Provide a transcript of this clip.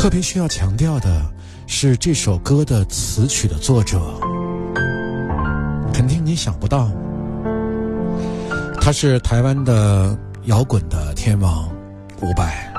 特别需要强调的是这首歌的词曲的作者，肯定你想不到，他是台湾的摇滚的天王伍佰。